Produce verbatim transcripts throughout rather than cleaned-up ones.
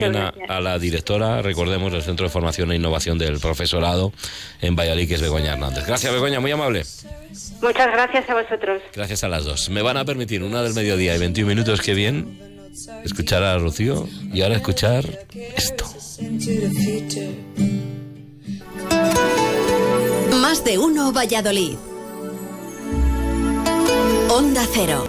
A la directora, recordemos, del Centro de Formación e Innovación del Profesorado en Valladolid, que es Begoña Hernández. Gracias, Begoña, muy amable. Muchas gracias a vosotros. Gracias a las dos. Me van a permitir una del mediodía y veintiún minutos, qué bien, escuchar a Rocío y ahora escuchar esto. Más de uno Valladolid. Onda Cero.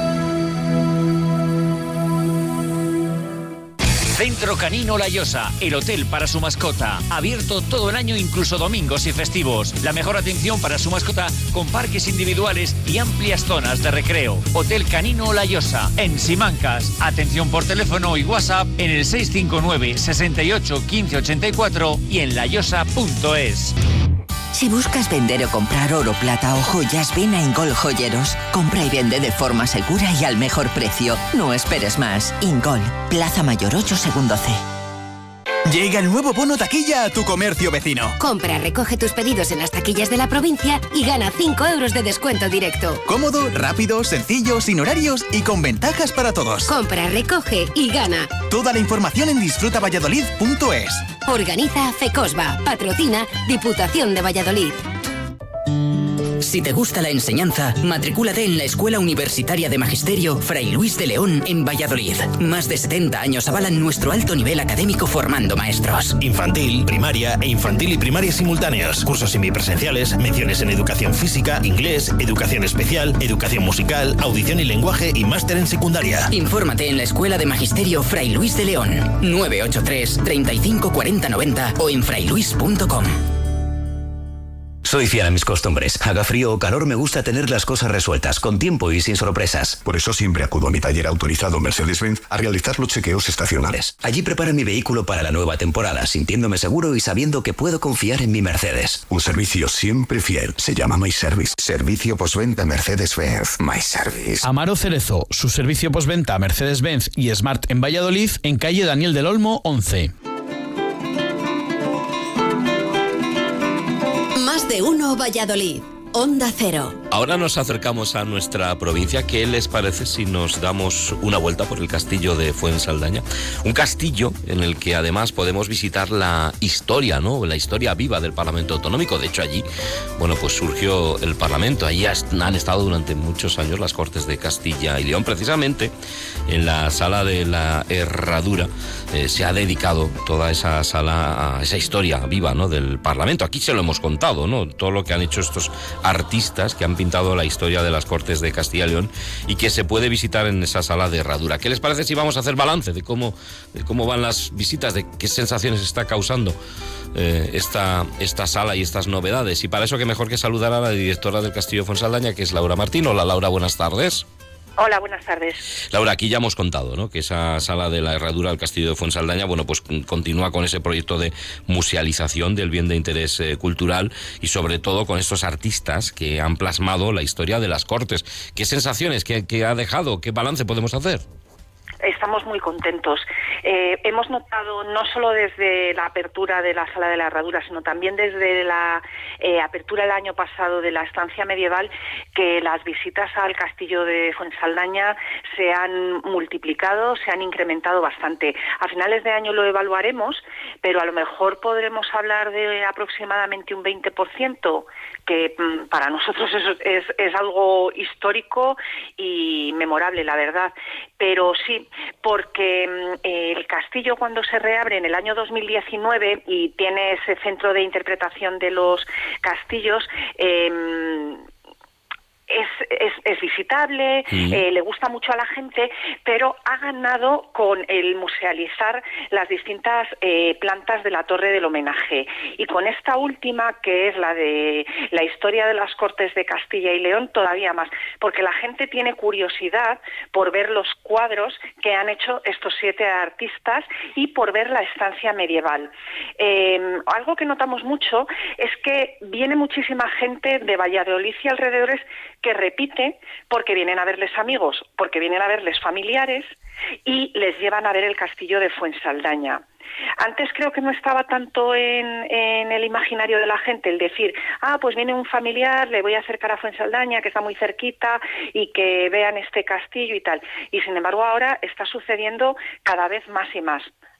Centro Canino La Llosa, el hotel para su mascota. Abierto todo el año, incluso domingos y festivos. La mejor atención para su mascota con parques individuales y amplias zonas de recreo. Hotel Canino La Llosa, en Simancas. Atención por teléfono y WhatsApp en el seis cinco nueve, sesenta y ocho, quince ochenta y cuatro y en layosa punto es. Si buscas vender o comprar oro, plata o joyas, ven a Ingol Joyeros. Compra y vende de forma segura y al mejor precio. No esperes más. Ingol, Plaza Mayor ocho, segundo C. Llega el nuevo bono taquilla a tu comercio vecino. Compra, recoge tus pedidos en las taquillas de la provincia y gana cinco euros de descuento directo. Cómodo, rápido, sencillo, sin horarios y con ventajas para todos. Compra, recoge y gana. Toda la información en disfruta valladolid punto es. Organiza FECOSBA. Patrocina Diputación de Valladolid. Si te gusta la enseñanza, matricúlate en la Escuela Universitaria de Magisterio Fray Luis de León en Valladolid. Más de setenta años avalan nuestro alto nivel académico formando maestros. Infantil, primaria e infantil y primaria simultáneos. Cursos semipresenciales, menciones en educación física, inglés, educación especial, educación musical, audición y lenguaje y máster en secundaria. Infórmate en la Escuela de Magisterio Fray Luis de León. nueve ocho tres, treinta y cinco, cuarenta, noventa o en frayluis punto com. Soy fiel a mis costumbres. Haga frío o calor, me gusta tener las cosas resueltas, con tiempo y sin sorpresas. Por eso siempre acudo a mi taller autorizado Mercedes-Benz a realizar los chequeos estacionales. Allí preparo mi vehículo para la nueva temporada, sintiéndome seguro y sabiendo que puedo confiar en mi Mercedes. Un servicio siempre fiel. Se llama MyService. Servicio postventa Mercedes-Benz. MyService. Amaro Cerezo, su servicio postventa Mercedes-Benz y Smart en Valladolid, en calle Daniel del Olmo, once. Más de uno Valladolid. Onda Cero. Ahora nos acercamos a nuestra provincia. ¿Qué les parece si nos damos una vuelta por el castillo de Fuensaldaña? Un castillo en el que además podemos visitar la historia, ¿no? La historia viva del Parlamento Autonómico. De hecho, allí, bueno, pues surgió el Parlamento. Allí han estado durante muchos años las Cortes de Castilla y León. Precisamente en la sala de la Herradura eh, se ha dedicado toda esa sala a esa historia viva, ¿no? Del Parlamento. Aquí se lo hemos contado, ¿no? Todo lo que han hecho estos artistas que han pintado la historia de las Cortes de Castilla y León y que se puede visitar en esa sala de Herradura. ¿Qué les parece si vamos a hacer balance de cómo, de cómo van las visitas, de qué sensaciones está causando eh, esta, esta sala y estas novedades? Y para eso, qué mejor que saludar a la directora del Castillo de Fuensaldaña, que es Laura Martín. Hola, Laura, buenas tardes. Hola, buenas tardes. Laura, aquí ya hemos contado, ¿no?, que esa sala de la Herradura del Castillo de Fuensaldaña, bueno, pues continúa con ese proyecto de musealización del bien de interés eh, cultural y sobre todo con estos artistas que han plasmado la historia de las Cortes. ¿Qué sensaciones, qué, qué ha dejado, qué balance podemos hacer? Estamos muy contentos. Eh, hemos notado, no solo desde la apertura de la Sala de la Herradura, sino también desde la eh, apertura el año pasado de la estancia medieval, que las visitas al castillo de Fuensaldaña se han multiplicado, se han incrementado bastante. A finales de año lo evaluaremos, pero a lo mejor podremos hablar de aproximadamente un veinte por ciento, que mm, para nosotros es, es, es algo histórico y memorable, la verdad. Pero sí, porque eh, el castillo, cuando se reabre en el año dos mil diecinueve y tiene ese centro de interpretación de los castillos, eh, Es, es, es visitable, mm. eh, le gusta mucho a la gente, pero ha ganado con el musealizar las distintas eh, plantas de la Torre del Homenaje. Y con esta última, que es la de la historia de las Cortes de Castilla y León, todavía más, porque la gente tiene curiosidad por ver los cuadros que han hecho estos siete artistas y por ver la estancia medieval. Eh, algo que notamos mucho es que viene muchísima gente de Valladolid y alrededores que repite porque vienen a verles amigos, porque vienen a verles familiares y les llevan a ver el castillo de Fuensaldaña. Antes creo que no estaba tanto en, en el imaginario de la gente el decir, ah, pues viene un familiar, le voy a acercar a Fuensaldaña, que está muy cerquita, y que vean este castillo y tal. Y sin embargo ahora está sucediendo cada vez más y más.